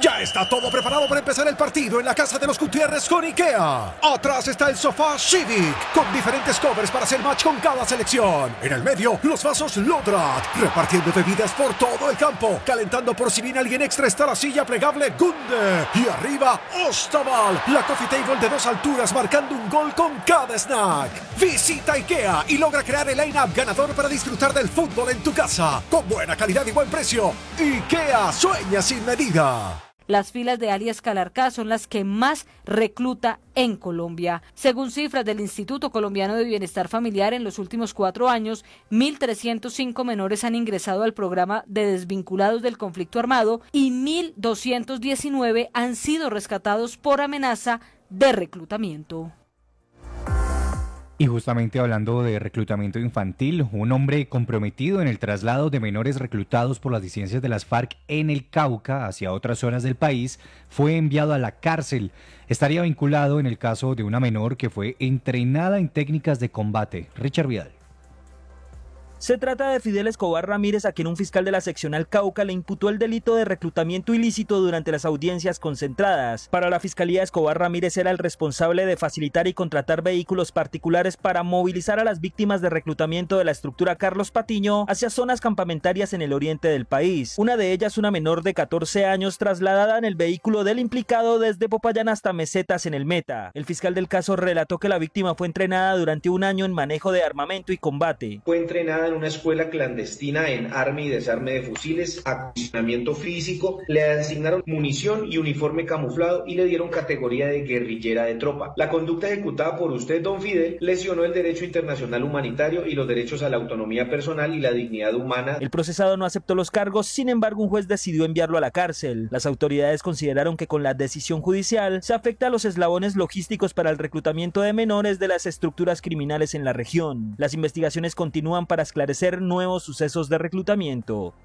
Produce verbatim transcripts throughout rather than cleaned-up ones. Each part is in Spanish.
Ya está todo preparado para empezar el partido en la casa de los Gutiérrez con IKEA. Atrás está el sofá Civic, con diferentes covers para hacer match con cada selección. En el medio, los vasos Lodrat, repartiendo bebidas por todo el campo. Calentando por si viene alguien extra está la silla plegable Gunde. Y arriba, Ostaval, la coffee table de dos alturas marcando un gol con cada snack. Visita IKEA y logra crear el line-up ganador para disfrutar del fútbol en tu casa. Con buena calidad y buen precio. IKEA sueña sin medida. Las filas de alias Calarcá son las que más recluta en Colombia. Según cifras del Instituto Colombiano de Bienestar Familiar, en los últimos cuatro años, mil trescientos cinco menores han ingresado al programa de desvinculados del conflicto armado y mil doscientos diecinueve han sido rescatados por amenaza de reclutamiento. Y justamente hablando de reclutamiento infantil, un hombre comprometido en el traslado de menores reclutados por las disidencias de las FARC en el Cauca hacia otras zonas del país fue enviado a la cárcel. Estaría vinculado en el caso de una menor que fue entrenada en técnicas de combate. Richard Vidal. Se trata de Fidel Escobar Ramírez, a quien un fiscal de la seccional Cauca le imputó el delito de reclutamiento ilícito durante las audiencias concentradas. Para la fiscalía, Escobar Ramírez era el responsable de facilitar y contratar vehículos particulares para movilizar a las víctimas de reclutamiento de la estructura Carlos Patiño hacia zonas campamentarias en el oriente del país. Una de ellas, una menor de catorce años, trasladada en el vehículo del implicado desde Popayán hasta Mesetas en el Meta. El fiscal del caso relató que la víctima fue entrenada durante un año en manejo de armamento y combate. Fue entrenada en una escuela clandestina en arme y desarme de fusiles, acondicionamiento físico, le asignaron munición y uniforme camuflado y le dieron categoría de guerrillera de tropa. La conducta ejecutada por usted, don Fidel, lesionó el derecho internacional humanitario y los derechos a la autonomía personal y la dignidad humana. El procesado no aceptó los cargos, sin embargo un juez decidió enviarlo a la cárcel. Las autoridades consideraron que con la decisión judicial se afecta a los eslabones logísticos para el reclutamiento de menores de las estructuras criminales en la región. Las investigaciones continúan para esclarecer nuevos sucesos de reclutamiento.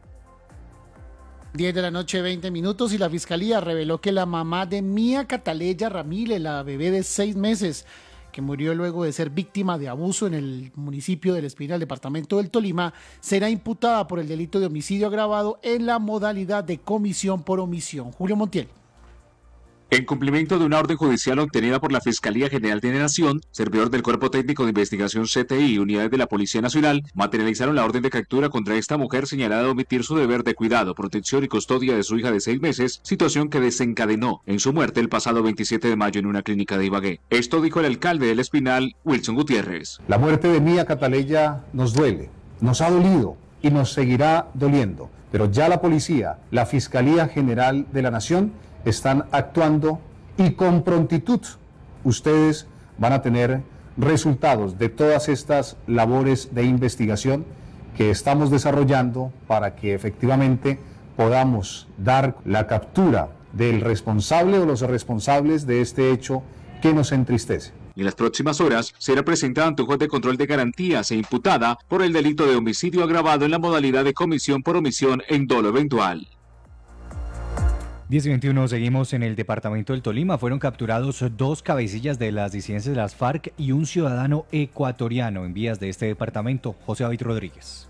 diez de la noche, veinte minutos, y la fiscalía reveló que la mamá de Mía Cataleya Ramírez, la bebé de seis meses, que murió luego de ser víctima de abuso en el municipio del Espinal, departamento del Tolima, será imputada por el delito de homicidio agravado en la modalidad de comisión por omisión. Julio Montiel. En cumplimiento de una orden judicial obtenida por la Fiscalía General de la Nación, servidor del Cuerpo Técnico de Investigación C T I y unidades de la Policía Nacional materializaron la orden de captura contra esta mujer señalada de omitir su deber de cuidado, protección y custodia de su hija de seis meses, situación que desencadenó en su muerte el pasado veintisiete de mayo en una clínica de Ibagué. Esto dijo el alcalde del Espinal, Wilson Gutiérrez. La muerte de Mía Cataleya nos duele, nos ha dolido y nos seguirá doliendo, pero ya la policía, la Fiscalía General de la Nación, están actuando y con prontitud ustedes van a tener resultados de todas estas labores de investigación que estamos desarrollando para que efectivamente podamos dar la captura del responsable o los responsables de este hecho que nos entristece. En las próximas horas será presentada ante un juez de control de garantías e imputada por el delito de homicidio agravado en la modalidad de comisión por omisión en dolo eventual. diez y veintiuno, seguimos en el departamento del Tolima. Fueron capturados dos cabecillas de las disidencias de las FARC y un ciudadano ecuatoriano en vías de este departamento. José David Rodríguez.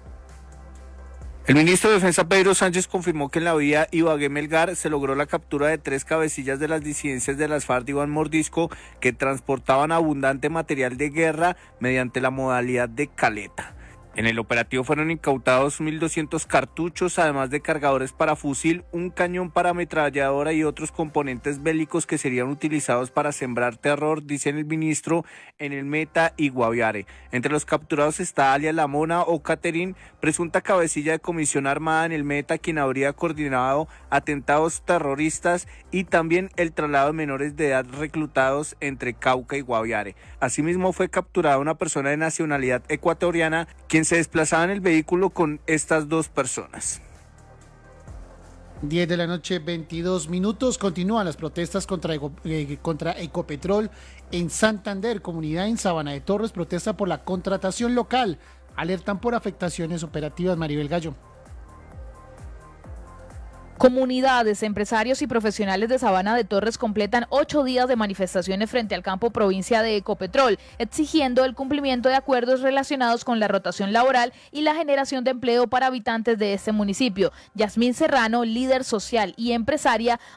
El ministro de Defensa Pedro Sánchez confirmó que en la vía Ibagué-Melgar se logró la captura de tres cabecillas de las disidencias de las FARC de Iván Mordisco que transportaban abundante material de guerra mediante la modalidad de caleta. En el operativo fueron incautados mil doscientos cartuchos, además de cargadores para fusil, un cañón para ametralladora y otros componentes bélicos que serían utilizados para sembrar terror, dice el ministro, en el Meta y Guaviare. Entre los capturados está alias La Mona o Caterín, presunta cabecilla de comisión armada en el Meta, quien habría coordinado atentados terroristas y también el traslado de menores de edad reclutados entre Cauca y Guaviare. Asimismo fue capturada una persona de nacionalidad ecuatoriana, quien se desplazaba en el vehículo con estas dos personas. diez de la noche, veintidós minutos. Continúan las protestas contra, eh, contra Ecopetrol en Santander. Comunidad en Sabana de Torres protesta por la contratación local. Alertan por afectaciones operativas. Maribel Gallo. Comunidades, empresarios y profesionales de Sabana de Torres completan ocho días de manifestaciones frente al campo provincia de Ecopetrol, exigiendo el cumplimiento de acuerdos relacionados con la rotación laboral y la generación de empleo para habitantes de este municipio. Yasmín Serrano, líder social y empresaria,